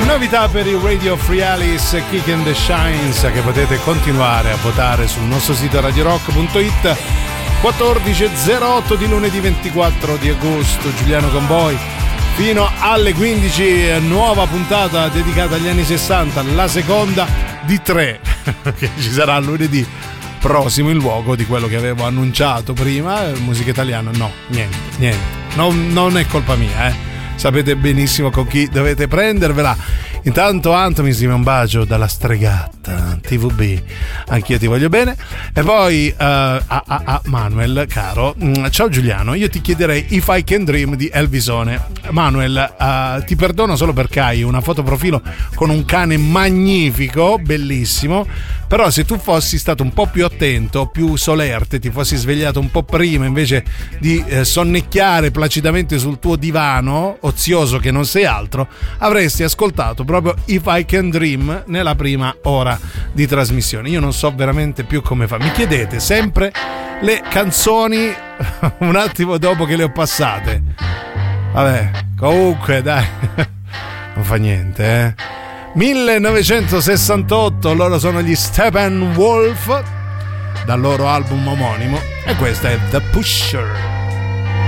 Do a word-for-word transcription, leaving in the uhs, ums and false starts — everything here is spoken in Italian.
Novità per il Radio Free Alice, Kick and the Shines, che potete continuare a votare sul nostro sito radio rock punto it. quattordici e zero otto di lunedì ventiquattro di agosto, Giuliano con voi fino alle quindici, nuova puntata dedicata agli anni sessanta, la seconda di tre che ci sarà lunedì prossimo in luogo di quello che avevo annunciato prima. Musica italiana, no, niente, niente, non, non è colpa mia, eh. Sapete benissimo con chi dovete prendervela. Intanto Anto mi scrive un bacio dalla stregata T V B, anch'io ti voglio bene. E poi uh, a, a, a Manuel, caro, ciao Giuliano, io ti chiederei If I Can Dream di Elvisone. Manuel, uh, ti perdono solo perché hai una foto profilo con un cane magnifico, bellissimo, però se tu fossi stato un po' più attento, più solerte, ti fossi svegliato un po' prima invece di eh, sonnecchiare placidamente sul tuo divano ozioso che non sei altro, avresti ascoltato proprio If I Can Dream nella prima ora di trasmissione. Io non so veramente più come fa. Mi chiedete sempre le canzoni un attimo dopo che le ho passate. Vabbè, comunque dai, non fa niente, eh. millenovecentosessantotto, loro sono gli Steppenwolf, dal loro album omonimo, e questa è The Pusher.